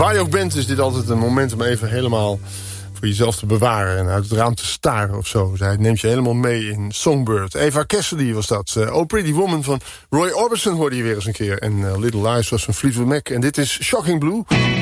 Waar je ook bent is dit altijd een moment om even helemaal voor jezelf te bewaren en uit het raam te staren of zo. Zij neemt je helemaal mee in Songbird. Eva Cassidy was dat. Oh Pretty Woman van Roy Orbison hoorde je weer eens een keer. En Little Lies was van Fleetwood Mac. En dit is Shocking Blue.